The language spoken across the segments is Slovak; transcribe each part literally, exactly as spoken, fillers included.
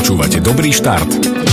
Počúvate Dobrý štart.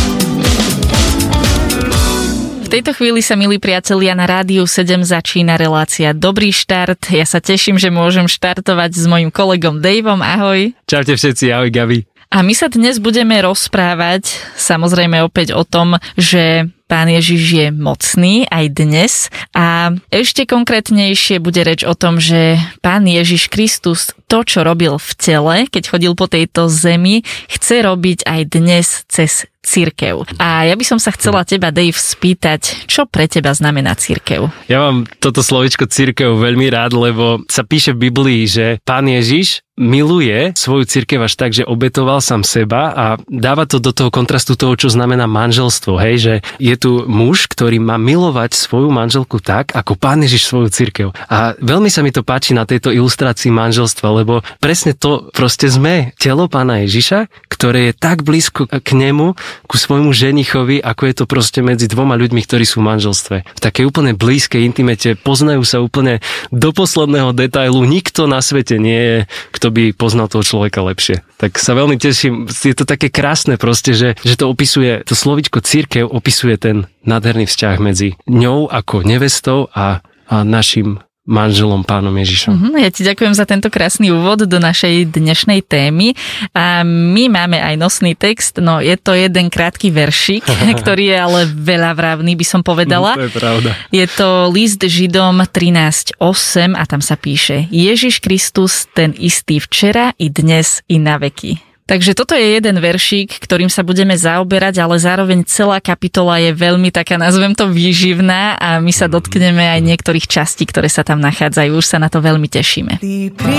V tejto chvíli sa, milí priatelia, na Rádiu sedem začína relácia Dobrý štart. Ja sa teším, že môžem štartovať s mojím kolegom Daveom. Ahoj. Čaute všetci, ahoj Gabi. A my sa dnes budeme rozprávať samozrejme opäť o tom, že Pán Ježiš je mocný aj dnes a ešte konkrétnejšie bude reč o tom, že Pán Ježiš Kristus to, čo robil v tele, keď chodil po tejto zemi, chce robiť aj dnes cez cirkev. A ja by som sa chcela teba, Dave, spýtať, čo pre teba znamená cirkev? Ja mám toto slovičko cirkev veľmi rád, lebo sa píše v Biblii, že Pán Ježiš miluje svoju cirkev až tak, že obetoval sám seba a dáva to do toho kontrastu toho, čo znamená manželstvo. Hej, že je tu muž, ktorý má milovať svoju manželku tak, ako Pán Ježiš svoju cirkev. A veľmi sa mi to páči na tejto ilustrácii manželstva, lebo presne to proste sme telo Pána Ježiša, ktoré je tak blízko k nemu, ku svojmu ženichovi, ako je to proste medzi dvoma ľuďmi, ktorí sú v manželstve. V takej úplne blízkej intimete, poznajú sa úplne do posledného detailu. Nikto na svete nie je, kto by poznal toho človeka lepšie. Tak sa veľmi teším. Je to také krásne proste, že, že to opisuje, to slovičko cirkev opisuje ten nádherný vzťah medzi ňou ako nevestou a, a našim manželom Pánom Ježišom. Uh-huh, ja ti ďakujem za tento krásny úvod do našej dnešnej témy. A my máme aj nosný text, no je to jeden krátky veršik, ktorý je ale veľavravný, by som povedala. No, to je pravda. Je to list Židom trinásť osem a tam sa píše: Ježiš Kristus ten istý včera i dnes i na veky. Takže toto je jeden veršík, ktorým sa budeme zaoberať, ale zároveň celá kapitola je veľmi taká, nazvem to, výživná a my sa dotkneme aj niektorých častí, ktoré sa tam nachádzajú. Už sa na to veľmi tešíme.